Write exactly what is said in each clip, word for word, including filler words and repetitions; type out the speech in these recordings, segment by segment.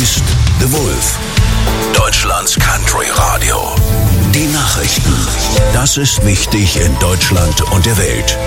ist The Wolf, Deutschlands Country Radio. Die Nachrichten. Das ist wichtig in Deutschland und der Welt.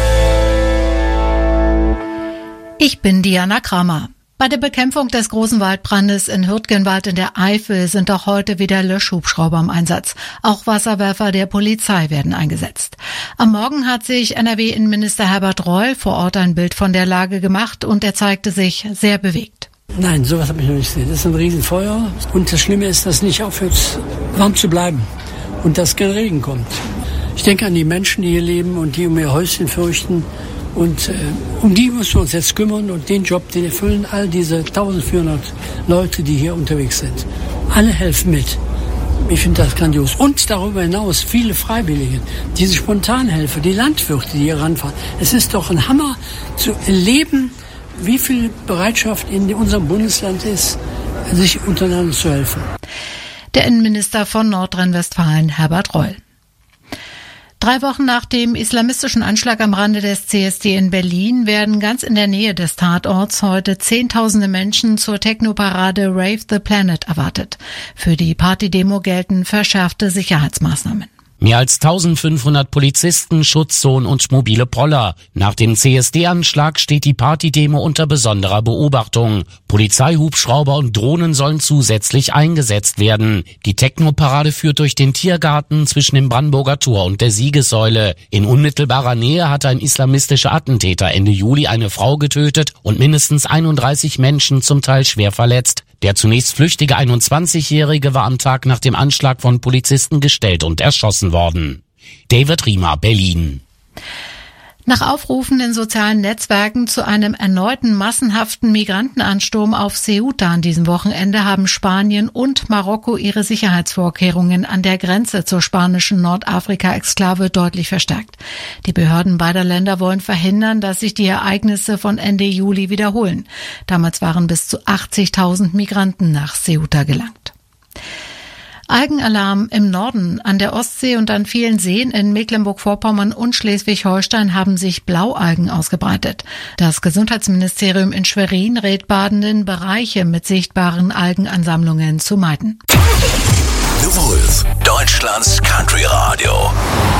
Ich bin Diana Kramer. Bei der Bekämpfung des großen Waldbrandes in Hürtgenwald in der Eifel sind auch heute wieder Löschhubschrauber im Einsatz. Auch Wasserwerfer der Polizei werden eingesetzt. Am Morgen hat sich N R W-Innenminister Herbert Reul vor Ort ein Bild von der Lage gemacht und er zeigte sich sehr bewegt. Nein, sowas habe ich noch nicht gesehen. Das ist ein Riesenfeuer und das Schlimme ist, dass es nicht aufhört, warm zu bleiben und dass kein Regen kommt. Ich denke an die Menschen, die hier leben und die um ihr Häuschen fürchten. Und äh, um die müssen wir uns jetzt kümmern und den Job, den erfüllen all diese eintausendvierhundert Leute, die hier unterwegs sind. Alle helfen mit. Ich finde das grandios. Und darüber hinaus viele Freiwillige, diese Spontanhelfer, die Landwirte, die hier ranfahren. Es ist doch ein Hammer zu erleben, wie viel Bereitschaft in unserem Bundesland ist, sich untereinander zu helfen. Der Innenminister von Nordrhein-Westfalen, Herbert Reul. Drei Wochen nach dem islamistischen Anschlag am Rande des C S D in Berlin werden ganz in der Nähe des Tatorts heute Zehntausende Menschen zur Techno-Parade Rave the Planet erwartet. Für die Partydemo gelten verschärfte Sicherheitsmaßnahmen. Mehr als eintausendfünfhundert Polizisten, Schutzzonen und mobile Poller. Nach dem C S D-Anschlag steht die Partydemo unter besonderer Beobachtung. Polizeihubschrauber und Drohnen sollen zusätzlich eingesetzt werden. Die Techno-Parade führt durch den Tiergarten zwischen dem Brandenburger Tor und der Siegessäule. In unmittelbarer Nähe hatte ein islamistischer Attentäter Ende Juli eine Frau getötet und mindestens einunddreißig Menschen zum Teil schwer verletzt. Der zunächst flüchtige einundzwanzigjährige war am Tag nach dem Anschlag von Polizisten gestellt und erschossen worden. David Riemer, Berlin. Nach Aufrufen in sozialen Netzwerken zu einem erneuten massenhaften Migrantenansturm auf Ceuta an diesem Wochenende haben Spanien und Marokko ihre Sicherheitsvorkehrungen an der Grenze zur spanischen Nordafrika-Exklave deutlich verstärkt. Die Behörden beider Länder wollen verhindern, dass sich die Ereignisse von Ende Juli wiederholen. Damals waren bis zu achtzigtausend Migranten nach Ceuta gelangt. Algenalarm im Norden. An der Ostsee und an vielen Seen in Mecklenburg-Vorpommern und Schleswig-Holstein haben sich Blaualgen ausgebreitet. Das Gesundheitsministerium in Schwerin rät Badenden, Bereiche mit sichtbaren Algenansammlungen zu meiden. The Wolf, Deutschlands Country Radio.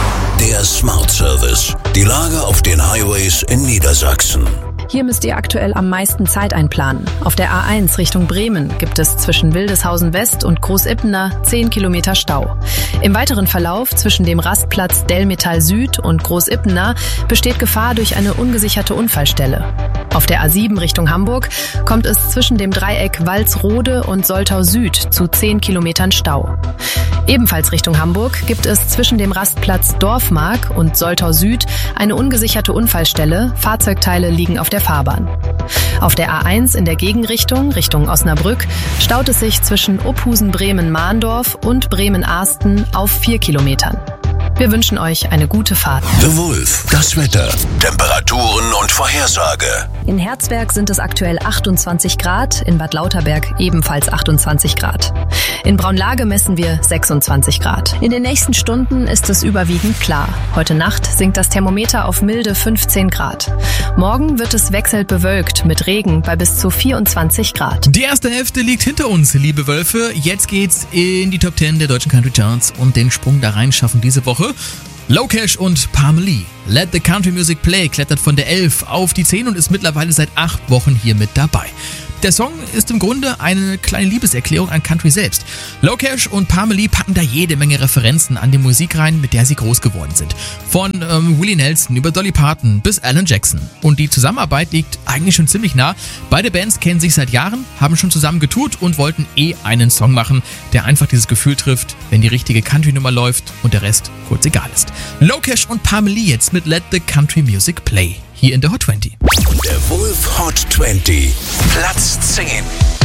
Der Smart Service. Die Lage auf den Highways in Niedersachsen. Hier müsst ihr aktuell am meisten Zeit einplanen. Auf der A eins Richtung Bremen gibt es zwischen Wildeshausen West und Großippener zehn Kilometer Stau. Im weiteren Verlauf zwischen dem Rastplatz Delmetall Süd und Großippener besteht Gefahr durch eine ungesicherte Unfallstelle. Auf der A sieben Richtung Hamburg kommt es zwischen dem Dreieck Walsrode und Soltau Süd zu zehn Kilometern Stau. Ebenfalls Richtung Hamburg gibt es zwischen dem Rastplatz Dorfmark und Soltau Süd eine ungesicherte Unfallstelle. Fahrzeugteile liegen auf der Fahrbahn. Auf der A eins in der Gegenrichtung, Richtung Osnabrück, staut es sich zwischen Ophusen-Bremen-Mahndorf und Bremen-Ahsten auf vier Kilometern. Wir wünschen euch eine gute Fahrt. The Wolf, das Wetter, Temperaturen und Vorhersage. In Herzberg sind es aktuell achtundzwanzig Grad, in Bad Lauterberg ebenfalls achtundzwanzig Grad. In Braunlage messen wir sechsundzwanzig Grad. In den nächsten Stunden ist es überwiegend klar. Heute Nacht sinkt das Thermometer auf milde fünfzehn Grad. Morgen wird es wechselnd bewölkt mit Regen bei bis zu vierundzwanzig Grad. Die erste Hälfte liegt hinter uns, liebe Wölfe. Jetzt geht's in die Top zehn der deutschen Country Charts und den Sprung da rein schaffen diese Woche Lokesh und Parmalee. Let the Country Music Play klettert von der elf auf die zehn und ist mittlerweile seit acht Wochen hier mit dabei. Der Song ist im Grunde eine kleine Liebeserklärung an Country selbst. Lokesh und Parmalee packen da jede Menge Referenzen an die Musik rein, mit der sie groß geworden sind. Von ähm, Willie Nelson über Dolly Parton bis Alan Jackson. Und die Zusammenarbeit liegt eigentlich schon ziemlich nah. Beide Bands kennen sich seit Jahren, haben schon zusammen getourt und wollten eh einen Song machen, der einfach dieses Gefühl trifft, wenn die richtige Country-Nummer läuft und der Rest kurz egal ist. Lokesh und Parmalee jetzt mit Let the Country Music Play. Hier in der Hot zwanzig. Der Wolf Hot zwanzig, Platz zehn.